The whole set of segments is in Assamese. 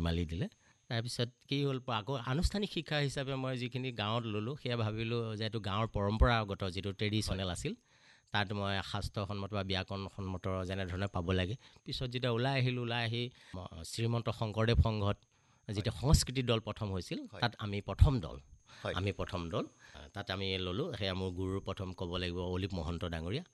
নিৰ্মালি দিলে। তাৰপিছত কি হ'ল আকৌ আনুষ্ঠানিক শিক্ষা হিচাপে মই যিখিনি গাঁৱত ল'লোঁ সেয়া ভাবিলোঁ যে এইটো গাঁৱৰ পৰম্পৰাগত যিটো ট্ৰেডিশ্যনেল আছিল তাত মই শাস্ত্ৰসন্মত বা ব্যাকৰণসন্মত যেনেধৰণে পাব লাগে। পিছত যেতিয়া ওলাই আহি শ্ৰীমন্ত শংকৰদেৱ সংঘত যেতিয়া সংস্কৃতি দল প্ৰথম হৈছিল তাত আমি প্ৰথম দল তাত আমি ল'লোঁ। সেয়া মোৰ গুৰুৰ প্ৰথম ক'ব লাগিব অলিপ মহন্ত ডাঙৰীয়া,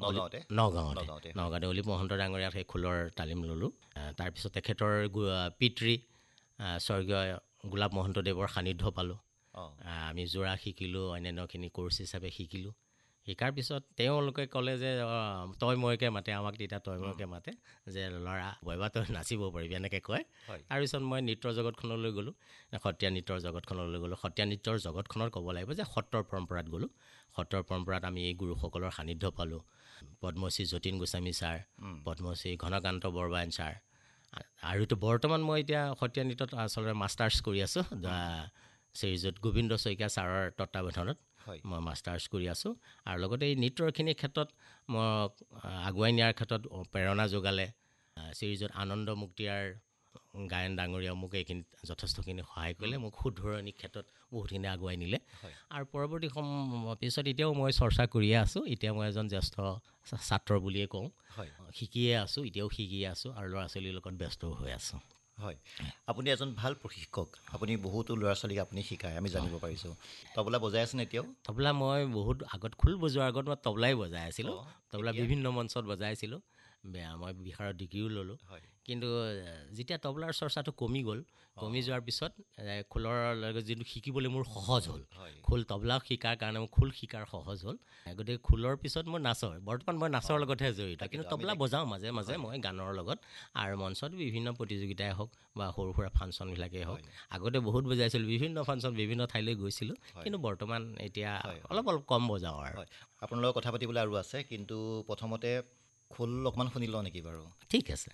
নগাঁৱতে অলিপ মহন্ত ডাঙৰীয়াত সেই খোলৰ তালিম ল'লোঁ। তাৰপিছত তেখেতৰ পিতৃ স্বৰ্গীয় গোলাপ মহন্তদেৱৰ সান্নিধ্য পালোঁ। আমি যোৰা শিকিলোঁ, অন্যান্যখিনি কোৰ্চ হিচাপে শিকিলোঁ। শিকাৰ পিছত তেওঁলোকে ক'লে যে তই মইকে মাতে, আমাক তেতিয়া তই মইকে মাতে যে ল'ৰা বইবা তই নাচিব পাৰিবি এনেকৈ কয়। তাৰপিছত মই নৃত্যৰ জগতখনলৈ গ'লোঁ, সত্ৰীয়া নৃত্যৰ জগতখনলৈ গ'লোঁ। সত্ৰীয়া নৃত্যৰ জগতখনত ক'ব লাগিব যে সত্ৰৰ পৰম্পৰাত গ'লোঁ। সত্ৰৰ পৰম্পৰাত আমি এই গুৰুসকলৰ সান্নিধ্য পালোঁ। পদ্মশ্ৰী যতীন গোস্বামী ছাৰ, পদ্মশ্ৰী ঘনকান্ত বৰবায়ন ছাৰ, আৰু বৰ্তমান মই এতিয়া সত্ৰীয়া নৃত্যত আচলতে মাষ্টাৰ্ছ কৰি আছোঁ। শ্ৰীযুত গোবিন্দ শইকীয়া ছাৰৰ তত্বাৱধানত মই মাষ্টাৰ্ছ কৰি আছোঁ। আৰু লগতে এই নৃত্যৰখিনিৰ ক্ষেত্ৰত মই আগুৱাই নিয়াৰ ক্ষেত্ৰত প্ৰেৰণা যোগালে শ্ৰীযুত আনন্দ মুক্তিয়াৰ গায়ন ডাঙৰীয়া। মোক এইখিনিত যথেষ্টখিনি সহায় কৰিলে, মোক শুধৰণিৰ ক্ষেত্ৰত বহুতখিনি আগুৱাই নিলে। আৰু পৰৱৰ্তী পিছত এতিয়াও মই চৰ্চা কৰিয়ে আছোঁ। এতিয়া মই এজন জ্যেষ্ঠ ছাত্ৰ বুলিয়ে কওঁ, শিকিয়ে আছোঁ, এতিয়াও শিকিয়ে আছোঁ আৰু ল'ৰা ছোৱালীৰ লগত ব্যস্তও হৈ আছোঁ। হয়, আপুনি এজন ভাল প্ৰশিক্ষক, আপুনি বহুতো ল'ৰা ছোৱালীক আপুনি শিকায়, আমি জানিব পাৰিছোঁ। তবলা বজাই আছেনে এতিয়াও? তবলা মই বহুত আগত খোল বজোৱাৰ আগত মই তবলাই বজাই আছিলোঁ। তবলা বিভিন্ন মঞ্চত বজাইছিলোঁ। মই বিশাৰদ ডিগ্ৰীও ল'লোঁ। কিন্তু যেতিয়া তবলাৰ চৰ্চাটো কমি যোৱাৰ পিছত খোলৰ লগত যিটো শিকিবলৈ মোৰ সহজ হ'ল, তবলা শিকাৰ কাৰণে মোৰ খোল শিকাৰ সহজ হ'ল। গতিকে খোলৰ পিছত মোৰ বৰ্তমান মই নাচৰ লগতহে জড়িত, কিন্তু তবলা বজাওঁ মাজে মাজে মই গানৰ লগত। আৰু মঞ্চত বিভিন্ন প্ৰতিযোগিতাই হওক বা সৰু সুৰা ফাংচনবিলাকেই হওক, আগতে বহুত বজাইছিলোঁ, বিভিন্ন ফাংচন বিভিন্ন ঠাইলৈ গৈছিলোঁ। কিন্তু বৰ্তমান এতিয়া অলপ কম বজাওঁ আৰু। আপোনাৰ লগত কথা পাতিবলৈ আৰু আছে, কিন্তু প্ৰথমতে খোল অকণমান শুনি লওঁ নেকি বাৰু? ঠিক আছে।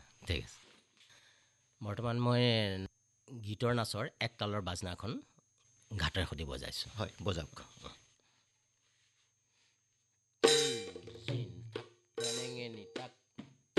বৰ্তমান মই গীতৰ নাচৰ এক তালৰ বাজনাখন ঘাটেৰ সৈতে বজাইছোঁ। হয়, বজাওক।